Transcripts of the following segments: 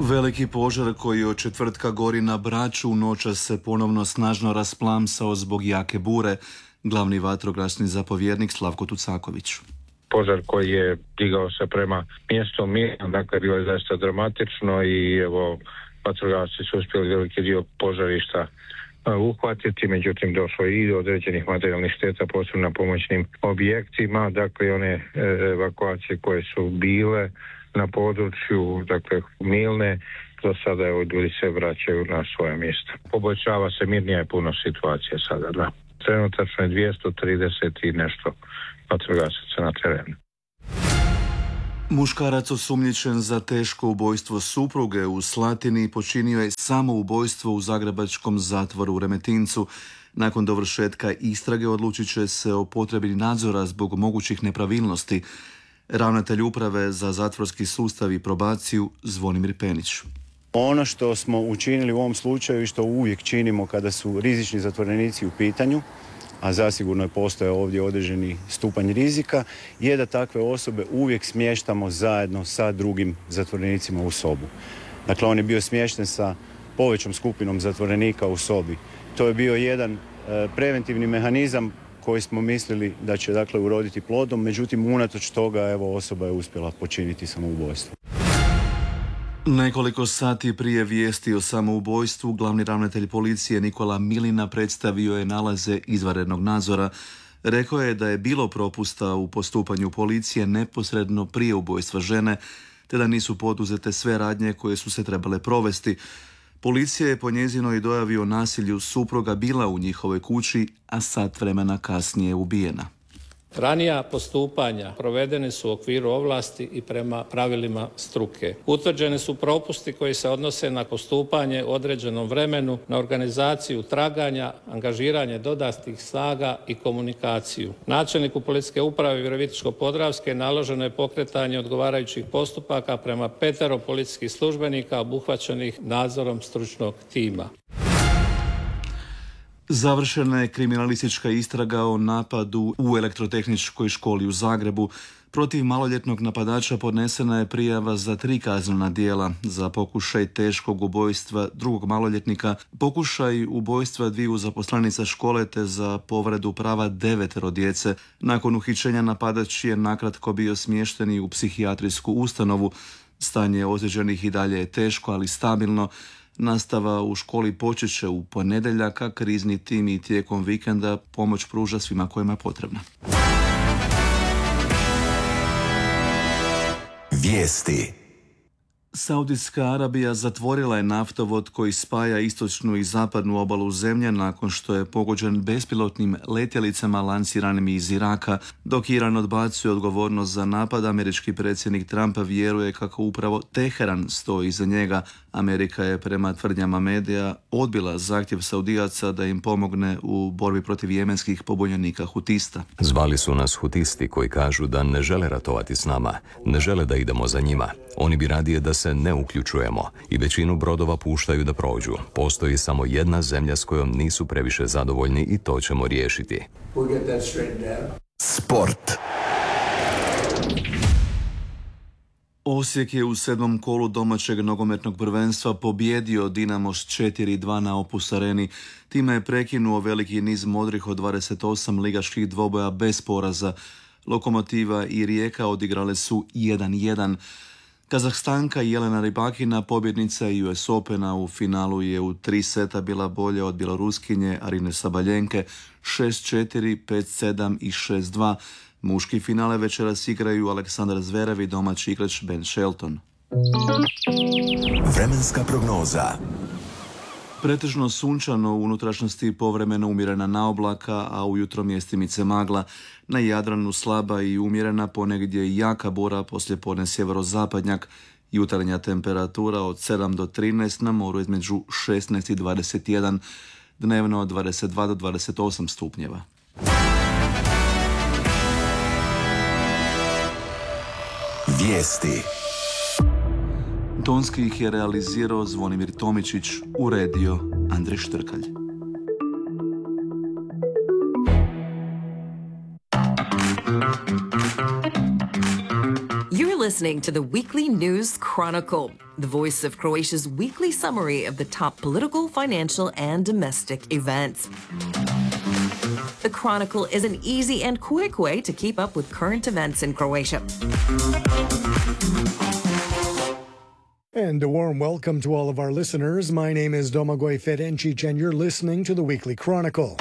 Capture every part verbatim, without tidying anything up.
Veliki požar koji od četvrtka gori na Braču noćas se ponovno snažno rasplamsao zbog jake bure. Glavni vatrogasni zapovjednik Slavko Tucaković. Požar koji je digao se prema mjestu Miljan, dakle bilo je zaista dramatično i evo vatrogasci su uspjeli veliki dio požarišta uhvatiti, međutim došlo i do određenih materijalnih šteta, posebno na pomoćnim objektima, dakle one evakuacije koje su bile na području, dakle Milne, do sada evo ljudi se vraćaju na svoje mjesto. Poboljšava se, mirnija je puno situacija sada, da. Trenutačno je dvjesto trideset i nešto vatrogasaca na terenu. Muškarac osumnjičen za teško ubojstvo supruge u Slatini počinio je samoubojstvo u zagrebačkom zatvoru u Remetincu. Nakon dovršetka istrage odlučit će se o potrebi nadzora zbog mogućih nepravilnosti. Ravnatelj uprave za zatvorski sustav i probaciju Zvonimir Penić. Ono što smo učinili u ovom slučaju i što uvijek činimo kada su rizični zatvorenici u pitanju, a zasigurno je postojao ovdje određeni stupanj rizika, je da takve osobe uvijek smještamo zajedno sa drugim zatvorenicima u sobu. Dakle, on je bio smješten sa povećom skupinom zatvorenika u sobi. To je bio jedan e, preventivni mehanizam koji smo mislili da će dakle uroditi plodom, međutim unatoč toga evo osoba je uspjela počiniti samoubojstvo. Nekoliko sati prije vijesti o samoubojstvu, glavni ravnatelj policije Nikola Milina predstavio je nalaze izvanrednog nadzora. Rekao je da je bilo propusta u postupanju policije neposredno prije ubojstva žene, te da nisu poduzete sve radnje koje su se trebale provesti. Policija je po njezinoj dojavi o nasilju supruga bila u njihovoj kući, a sat vremena kasnije ubijena. Ranija postupanja provedene su u okviru ovlasti i prema pravilima struke. Utvrđeni su propusti koji se odnose na postupanje u određenom vremenu, na organizaciju traganja, angažiranje dodatnih snaga i komunikaciju. Načelniku policijske uprave Virovitičko-podravske naloženo je pokretanje odgovarajućih postupaka prema petero policijskih službenika obuhvaćenih nadzorom stručnog tima. Završena je kriminalistička istraga o napadu u elektrotehničkoj školi u Zagrebu. Protiv maloljetnog napadača podnesena je prijava za tri kaznena djela: za pokušaj teškog ubojstva drugog maloljetnika, pokušaj ubojstva dviju zaposlenica škole te za povredu prava devetero djece. Nakon uhićenja napadač je nakratko bio smješten i u psihijatrijsku ustanovu. Stanje ozlijeđenih i dalje je teško, ali stabilno. Nastava u školi počet će u ponedjeljak, a krizni tim i tijekom vikenda pomoć pruža svima kojima je potrebna. Vijesti. Saudijska Arabija zatvorila je naftovod koji spaja istočnu i zapadnu obalu zemlje nakon što je pogođen bespilotnim letjelicama lansiranim iz Iraka. Dok Iran odbacuje odgovornost za napad, američki predsjednik Trump vjeruje kako upravo Teheran stoji iza njega. Amerika je prema tvrdnjama medija odbila zahtjev Saudijaca da im pomogne u borbi protiv jemenskih pobunjenika hutista. Zvali su nas hutisti koji kažu da ne žele ratovati s nama, ne žele da idemo za njima. Oni bi radije da se ne uključujemo i većinu brodova puštaju da prođu. Postoji samo jedna zemlja s kojom nisu previše zadovoljni i to ćemo riješiti. Sport. Osijek je u sedmom kolu domaćeg nogometnog prvenstva pobjedio Dinamo s četiri dva na Opus Areni. Time je prekinuo veliki niz modrih od dvadeset osam ligaških dvoboja bez poraza. Lokomotiva i Rijeka odigrale su jedan jedan. Kazahstanka Jelena Rybakina, pobjednica U S Opena, u finalu je u tri seta bila bolja od bjeloruskinje Arine Sabaljenke šest četiri, pet sedam i šest dva. Muški finale večeras igraju Aleksandar Zverev i domaći igrač Ben Shelton. Vremenska prognoza. Pretežno sunčano, u unutrašnjosti povremeno umjerena naoblaka, a ujutro mjestimice magla. Na Jadranu slaba i umjerena, ponegdje jaka bura, poslijepodne sjeverozapadnjak. Jutarnja temperatura od sedam do trinaest, na moru između šesnaest i dvadeset jedan, dnevno od dvadeset dva do dvadeset osam stupnjeva. Vijesti. Tonski ih je realizirao Zvonimir Tomičić, uredio Andrej Štrkalj. You're listening listening to the Weekly News Chronicle, the voice of Croatia's weekly summary of the top political, financial, and domestic events. The Chronicle is an easy and quick way to keep up with current events in Croatia. And a warm welcome to all of our listeners. My name is Domagoj Ferencic, and you're listening to the Weekly Chronicle.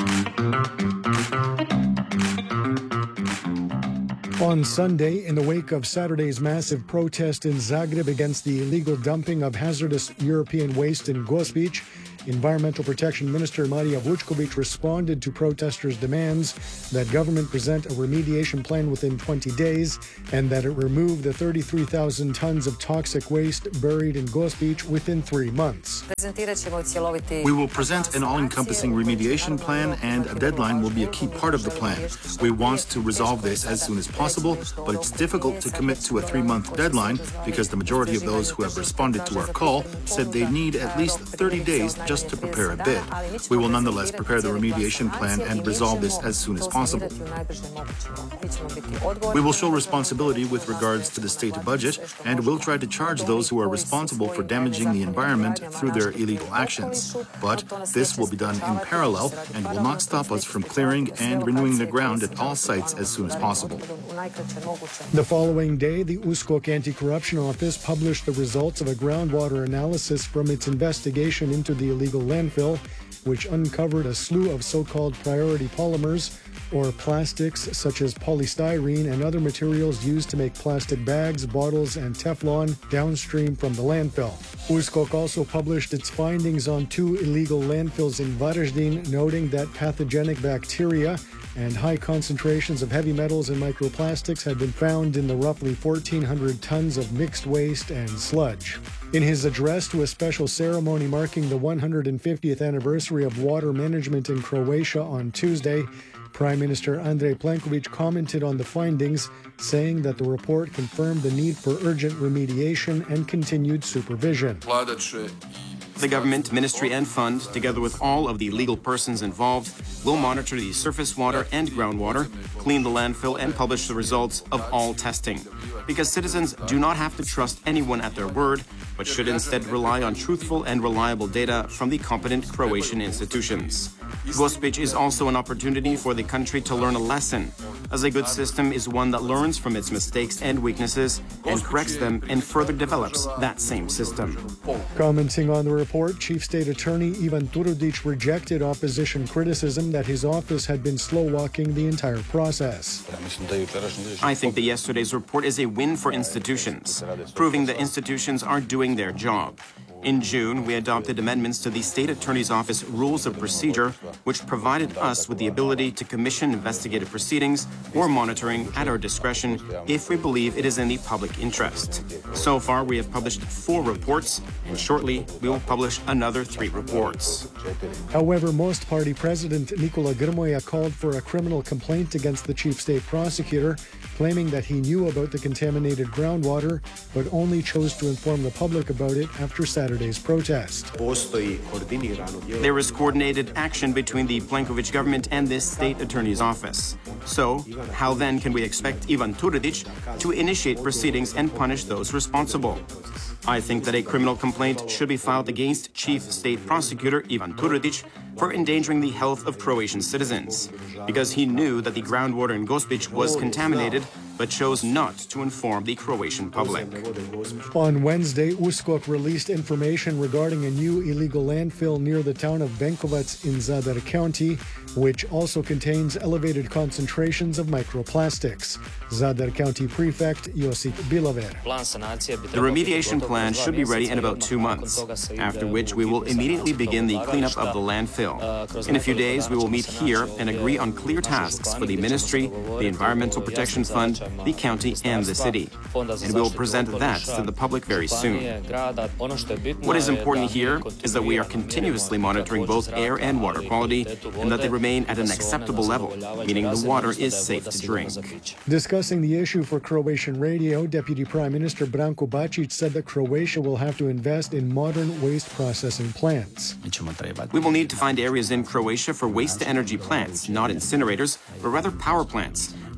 On Sunday, in the wake of Saturday's massive protest in Zagreb against the illegal dumping of hazardous European waste in Gospić, Environmental Protection Minister Marija Vučković responded to protesters' demands that government present a remediation plan within twenty days and that it remove the thirty-three thousand tons of toxic waste buried in Gospić within three months. We will present an all-encompassing remediation plan, and a deadline will be a key part of the plan. We want to resolve this as soon as possible, but it's difficult to commit to a three-month deadline because the majority of those who have responded to our call said they need at least thirty days just to prepare a bid. We will nonetheless prepare the remediation plan and resolve this as soon as possible. We will show responsibility with regards to the state budget, and will try to charge those who are responsible for damaging the environment through their illegal actions. But this will be done in parallel and will not stop us from clearing and renewing the ground at all sites as soon as possible. The following day, the U S K O K Anti-Corruption Office published the results of a groundwater analysis from its investigation into the illegal landfill, which uncovered a slew of so-called priority polymers, or plastics such as polystyrene and other materials used to make plastic bags, bottles, and Teflon downstream from the landfill. U S K O K also published its findings on two illegal landfills in Varaždin, noting that pathogenic bacteria and high concentrations of heavy metals and microplastics had been found in the roughly fourteen hundred tons of mixed waste and sludge. In his address to a special ceremony marking the one hundred fiftieth anniversary of water management in Croatia on Tuesday, Prime Minister Andrej Plenković commented on the findings, saying that the report confirmed the need for urgent remediation and continued supervision. The government, ministry, and fund, together with all of the legal persons involved, will monitor the surface water and groundwater, clean the landfill, and publish the results of all testing. Because citizens do not have to trust anyone at their word, but should instead rely on truthful and reliable data from the competent Croatian institutions. Gospić is also an opportunity for the country to learn a lesson, as a good system is one that learns from its mistakes and weaknesses and corrects them and further develops that same system. Commenting on the report, Chief State Attorney Ivan Turudić rejected opposition criticism that his office had been slow-walking the entire process. I think that yesterday's report is a win for institutions, proving that institutions are doing their job. In June, we adopted amendments to the State Attorney's Office Rules of Procedure, which provided us with the ability to commission investigative proceedings or monitoring at our discretion if we believe it is in the public interest. So far, we have published four reports, and shortly, we will publish another three reports. However, Most Party President Nikola Grmoja called for a criminal complaint against the Chief State Prosecutor, claiming that he knew about the contaminated groundwater, but only chose to inform the public about it after Saturday's protest. There is coordinated action between the Plenković government and this state attorney's office. So, how then can we expect Ivan Turudić to initiate proceedings and punish those responsible? I think that a criminal complaint should be filed against Chief State Prosecutor Ivan Turudić for endangering the health of Croatian citizens, because he knew that the groundwater in Gospić was contaminated, but chose not to inform the Croatian public. On Wednesday, U S K O K released information regarding a new illegal landfill near the town of Benkovac in Zadar County, which also contains elevated concentrations of microplastics. Zadar County Prefect Josip Bilaver. The remediation plan should be ready in about two months, after which we will immediately begin the cleanup of the landfill. In a few days, we will meet here and agree on clear tasks for the Ministry, the Environmental Protection Fund, the county, and the city. And we will present that to the public very soon. What is important here is that we are continuously monitoring both air and water quality, and that they remain at an acceptable level, meaning the water is safe to drink. Discussing the issue for Croatian radio, Deputy Prime Minister Branko Bačić said that Croatia will have to invest in modern waste processing plants. We will need to find areas in Croatia for waste-to-energy plants, not incinerators, but rather power plants,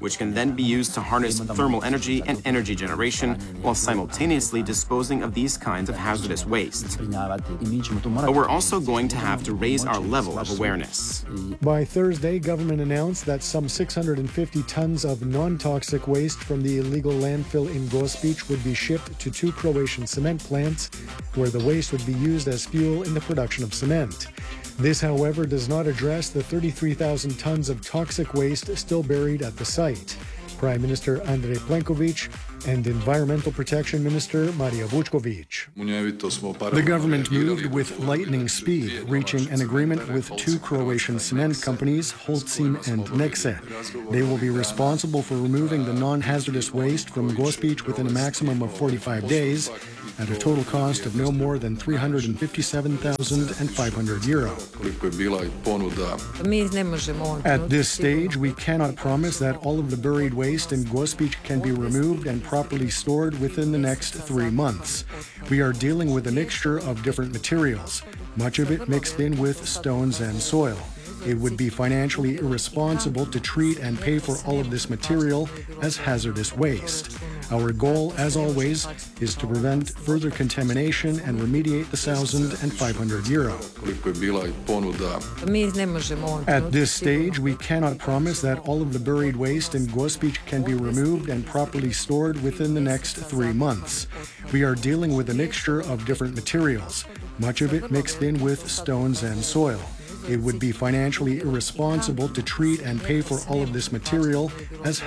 which can then be used to harness thermal energy and energy generation while simultaneously disposing of these kinds of hazardous waste. But we're also going to have to raise our level of awareness. By Thursday, government announced that some six hundred fifty tons of non-toxic waste from the illegal landfill in Gospić would be shipped to two Croatian cement plants, where the waste would be used as fuel in the production of cement. This, however, does not address the thirty-three thousand tons of toxic waste still buried at the site. Prime Minister Andrej Plenković and Environmental Protection Minister Marija Vučković. The government moved with lightning speed, reaching an agreement with two Croatian cement companies, Holcim and Nexe. They will be responsible for removing the non-hazardous waste from Gospić within a maximum of forty-five days, at a total cost of no more than three hundred fifty-seven thousand five hundred euro. At this stage, we cannot promise that all of the buried waste in Gospić can be removed and properly stored within the next three months. We are dealing with a mixture of different materials, much of it mixed in with stones and soil. It would be financially irresponsible to treat and pay for all of this material as hazardous waste. Our goal, as always, is to prevent further contamination and remediate the one thousand five hundred euro. At this stage, we cannot promise that all of the buried waste in Gospić can be removed and properly stored within the next three months. We are dealing with a mixture of different materials, much of it mixed in with stones and soil. It would be financially irresponsible to treat and pay for all of this material as